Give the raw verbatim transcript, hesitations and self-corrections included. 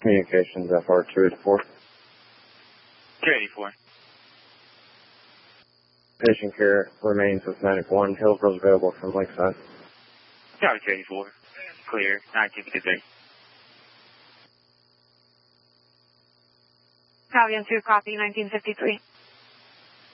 Communications F R two eighty-four. two eighty-four. Patient care remains with Medic one. Hillsborough available from Lakeside. Tower two eighty-four. Clear. nineteen fifty-three. Stallion two, copy, nineteen fifty-three.